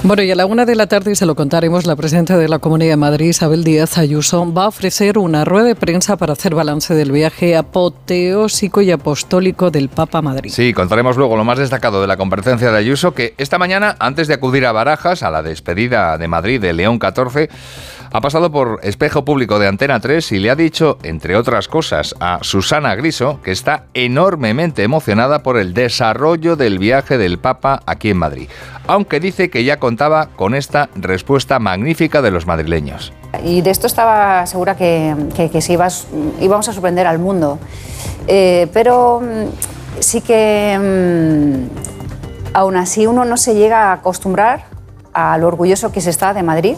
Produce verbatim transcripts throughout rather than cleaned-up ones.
Bueno, y a la una de la tarde, se lo contaremos, la presidenta de la Comunidad de Madrid, Isabel Díaz Ayuso, va a ofrecer una rueda de prensa para hacer balance del viaje apoteósico y apostólico del Papa a Madrid. Sí, contaremos luego lo más destacado de la comparecencia de Ayuso, que esta mañana, antes de acudir a Barajas, a la despedida de Madrid de León catorce, ha pasado por Espejo Público de Antena tres y le ha dicho, entre otras cosas, a Susana Griso, que está enormemente emocionada por el desarrollo del viaje del Papa aquí en Madrid, aunque dice que ya contaba con esta respuesta magnífica de los madrileños. Y de esto estaba segura que, que, que si ibas, íbamos a sorprender al mundo. Eh, pero sí que mmm, aún así uno no se llega a acostumbrar a lo orgulloso que se está de Madrid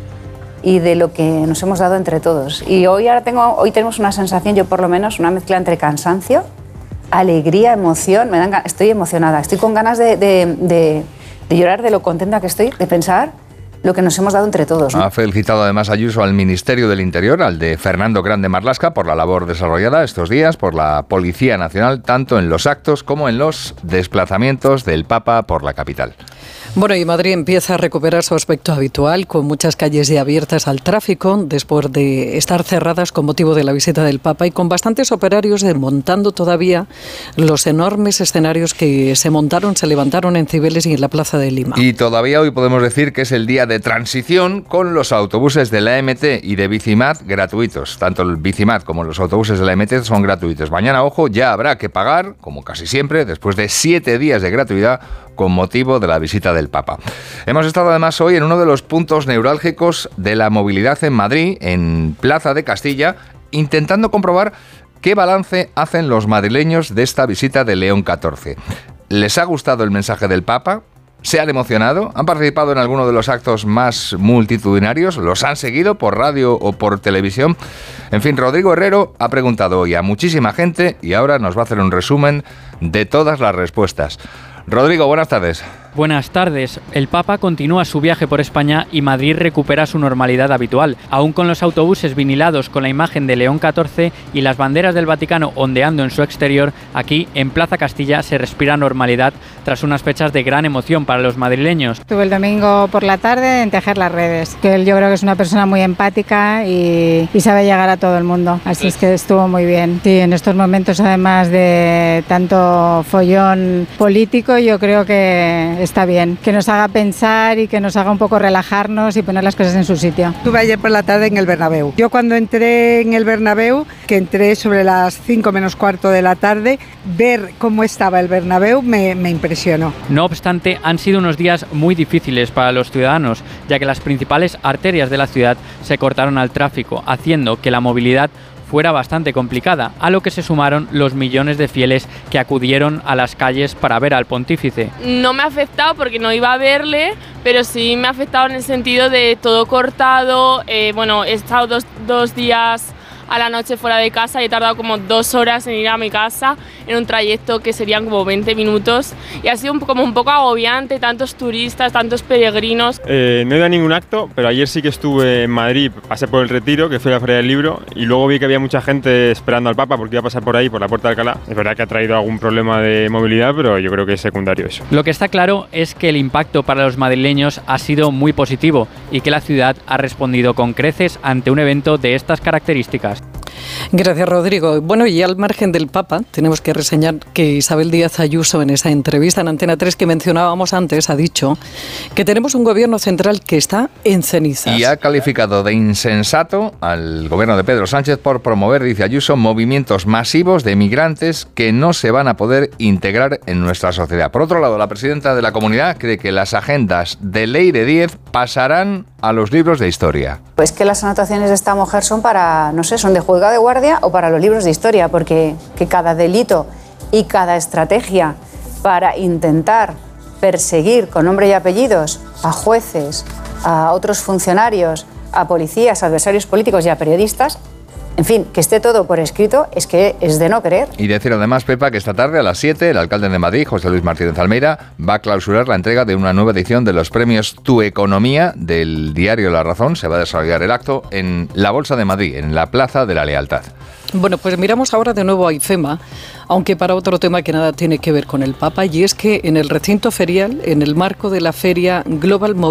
y de lo que nos hemos dado entre todos. Y hoy, ahora tengo, hoy tenemos una sensación, yo por lo menos, una mezcla entre cansancio, alegría, emoción. Me dan, estoy emocionada, estoy con ganas de, de, de, de llorar de lo contenta que estoy, de pensar lo que nos hemos dado entre todos, ¿no? Ha felicitado además Ayuso al Ministerio del Interior, al de Fernando Grande Marlaska, por la labor desarrollada estos días, por la Policía Nacional, tanto en los actos como en los desplazamientos del Papa por la capital. Bueno, y Madrid empieza a recuperar su aspecto habitual, con muchas calles ya abiertas al tráfico, después de estar cerradas con motivo de la visita del Papa, y con bastantes operarios desmontando todavía los enormes escenarios que se montaron, se levantaron en Cibeles y en la Plaza de Lima. Y todavía hoy podemos decir que es el día de transición, con los autobuses de la M T y de Bicimat gratuitos. Tanto el Bicimat como los autobuses de la M T son gratuitos. Mañana, ojo, ya habrá que pagar, como casi siempre, después de siete días de gratuidad, con motivo de la visita del Papa. Hemos estado además hoy en uno de los puntos neurálgicos de la movilidad en Madrid, en Plaza de Castilla, intentando comprobar qué balance hacen los madrileños de esta visita de León catorce. ¿Les ha gustado el mensaje del Papa? ¿Se han emocionado? ¿Han participado en alguno de los actos más multitudinarios? ¿Los han seguido por radio o por televisión? En fin, Rodrigo Herrero ha preguntado hoy a muchísima gente y ahora nos va a hacer un resumen de todas las respuestas. Rodrigo, buenas tardes. Buenas tardes. El Papa continúa su viaje por España y Madrid recupera su normalidad habitual. Aún con los autobuses vinilados con la imagen de León catorce y las banderas del Vaticano ondeando en su exterior, aquí en Plaza Castilla se respira normalidad tras unas fechas de gran emoción para los madrileños. Estuve el domingo por la tarde en tejer las redes, que él yo creo que es una persona muy empática y, y sabe llegar a todo el mundo, así es que estuvo muy bien. Sí, en estos momentos además de tanto follón político, yo creo que está bien, que nos haga pensar y que nos haga un poco relajarnos y poner las cosas en su sitio. Estuve ayer por la tarde en el Bernabéu. Yo cuando entré en el Bernabéu, que entré sobre las cinco menos cuarto de la tarde, ver cómo estaba el Bernabéu me, me impresionó. No obstante, han sido unos días muy difíciles para los ciudadanos, ya que las principales arterias de la ciudad se cortaron al tráfico, haciendo que la movilidad fuera bastante complicada, a lo que se sumaron los millones de fieles que acudieron a las calles para ver al pontífice. No me ha afectado porque no iba a verle, pero sí me ha afectado en el sentido de todo cortado. Eh, bueno, he estado dos, dos días a la noche fuera de casa y he tardado como dos horas en ir a mi casa en un trayecto que serían como veinte minutos y ha sido un, como un poco agobiante, tantos turistas, tantos peregrinos. Eh, no he ido a ningún acto, pero ayer sí que estuve en Madrid, pasé por el Retiro, que fue la Feria del Libro, y luego vi que había mucha gente esperando al Papa porque iba a pasar por ahí, por la Puerta de Alcalá. Es verdad que ha traído algún problema de movilidad, pero yo creo que es secundario eso. Lo que está claro es que el impacto para los madrileños ha sido muy positivo y que la ciudad ha respondido con creces ante un evento de estas características. Gracias, Rodrigo. Bueno, y al margen del Papa, tenemos que reseñar que Isabel Díaz Ayuso, en esa entrevista en Antena tres que mencionábamos antes, ha dicho que tenemos un gobierno central que está en cenizas. Y ha calificado de insensato al gobierno de Pedro Sánchez por promover, dice Ayuso, movimientos masivos de migrantes que no se van a poder integrar en nuestra sociedad. Por otro lado, la presidenta de la comunidad cree que las agendas de Ley de diez pasarán a los libros de historia. Pues que las anotaciones de esta mujer son para, no sé, son de juzgado de guardia o para los libros de historia, porque que cada delito y cada estrategia para intentar perseguir con nombre y apellidos a jueces, a otros funcionarios, a policías, a adversarios políticos y a periodistas, en fin, que esté todo por escrito, es que es de no creer. Y decir además, Pepa, que esta tarde a las siete el alcalde de Madrid, José Luis Martínez Almeida, va a clausurar la entrega de una nueva edición de los premios Tu Economía del diario La Razón. Se va a desarrollar el acto en la Bolsa de Madrid, en la Plaza de la Lealtad. Bueno, pues miramos ahora de nuevo a IFEMA, aunque para otro tema que nada tiene que ver con el Papa, y es que en el recinto ferial, en el marco de la feria Global Mobility,